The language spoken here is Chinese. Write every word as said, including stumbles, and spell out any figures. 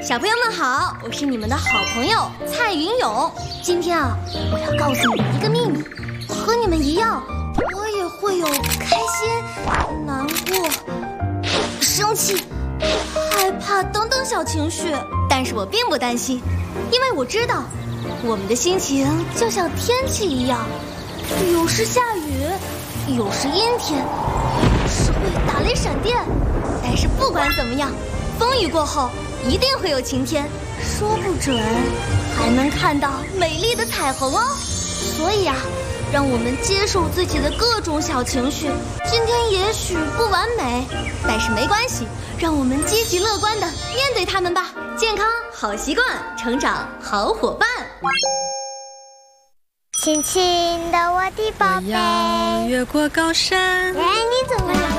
小朋友们好，我是你们的好朋友蔡云勇。今天啊，我要告诉你们一个秘密，和你们一样，我也会有开心、难过、生气、害怕等等小情绪。但是我并不担心，因为我知道，我们的心情就像天气一样，有时下雨，有时阴天，有时会打雷闪电。但是不管怎么样，风雨过后一定会有晴天，说不准还能看到美丽的彩虹哦。所以啊，让我们接受自己的各种小情绪。今天也许不完美，但是没关系，让我们积极乐观地面对它们吧。健康好习惯，成长好伙伴。 亲亲的我的宝贝， 我要越过高山。 哎，你怎么了？